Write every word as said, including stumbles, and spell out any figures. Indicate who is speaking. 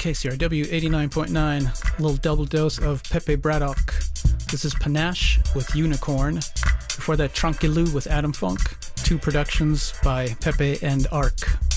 Speaker 1: K C R W eighty-nine point nine, a little double dose of Pepe Braddock. This is Panache with Unicorn. Before that, Tranquillou with Adam Funk. Two productions by Pepe and Arc.